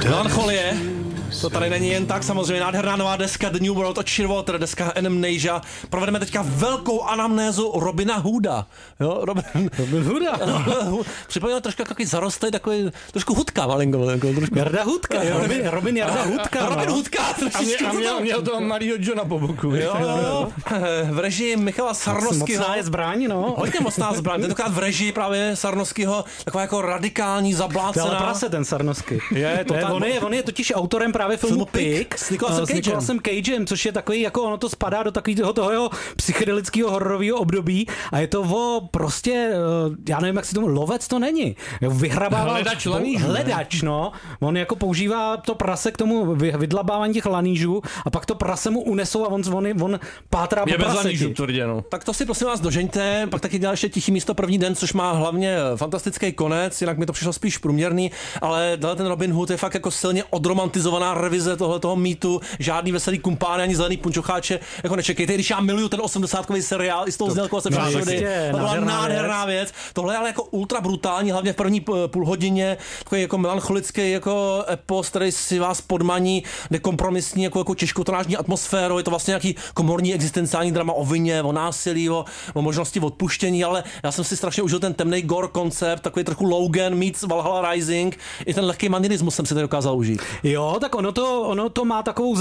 Melancholie. To tady není jen tak, samozřejmě nádherná nová deska The New World od Shearwater, deska Amnesia. Provedeme teďka velkou anamnézu Robina Hooda. Jo, Robin Hooda. Připomněl trošku takový zarostlý, takový trošku hudka malinko. Jarda Hudka, jo. Robin Jarda Hudka. Robin Hudka. A měl toho malýho Johna po boku. Jo. V režii Michala Sarnowského. Mocná je zbraň, no. Hodně mocná zbraň. Tentokrát v režii právě Sarnowského, taková jako radikální, zablácená. To je ale prase ten Sarnowsky. On je totiž autorem právě filmu Pig s Nicolasem Cagem, což je takový, jako ono to spadá do takového toho jeho psychedelického hororového období a je to prostě, já nevím, jak si tomu, lovec to není. Vyhrabává hledač, no. On jako používá to prase k tomu vydlabávání těch lanížů a pak to prase mu unesou a on pátrá po praseti. No. Tak to si prosím vás dožeňte, pak taky dělá ještě Tichý místo první den, což má hlavně fantastický konec, jinak mi to přišlo spíš průměrný, ale ten Robin Hood je fakt jako silně odromantizovaná revize tohletoho mýtu, žádný veselý kumpány ani zelený punčocháče, jako nečekejte, když já miluju ten 80kový seriál i s tou znělkou se všudy, to byla nádherná věc. Tohle je ale jako ultra brutální, hlavně v první půl hodině, takový jako melancholický jako epos, který si vás podmaní, nekompromisní jako těžkotonážní atmosférou, je to vlastně nějaký komorní existenciální drama o vině, o násilí, o možnosti odpuštění, ale já jsem si strašně užil ten temný gore koncept, takový trochu Logan meets Valhalla Rising, i ten lehký manirismus jsem si tady dokázal užít. Jo, tak ono to má takovou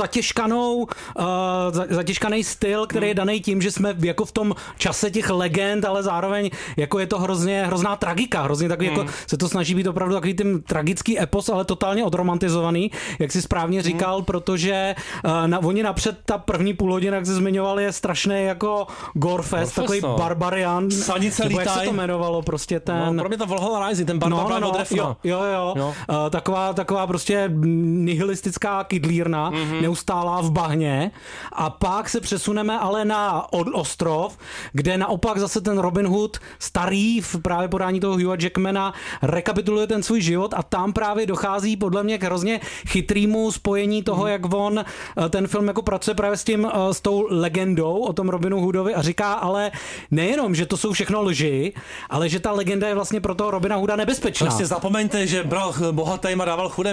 zatěžkaný styl, který je daný tím, že jsme jako v tom čase těch legend, ale zároveň jako je to hrozná tragika, hrozně takový jako se to snaží být opravdu takový ten tragický epos, ale totálně odromantizovaný, jak si správně říkal, protože oni napřed ta první půlhodina, jak se zmiňoval, je strašný jako gorefest, takový barbarian. Sanice lítaj. Jak se to jmenovalo prostě ten... No, pro mě to Valhalla Rising, ten barbar od Refna. Jo. Taková prostě nihilistická kydlírna, neustálá v bahně a pak se přesuneme ale na ostrov, kde naopak zase ten Robin Hood starý v právě podání toho Hugha Jackmana rekapituluje ten svůj život a tam právě dochází podle mě k hrozně chytrýmu spojení toho, jak ten film jako pracuje právě s tou legendou o tom Robinu Hoodovi a říká, ale nejenom, že to jsou všechno lži, ale že ta legenda je vlastně pro toho Robina Hooda nebezpečná. Vlastně zapomeňte, že bral bohatým a dával chudým.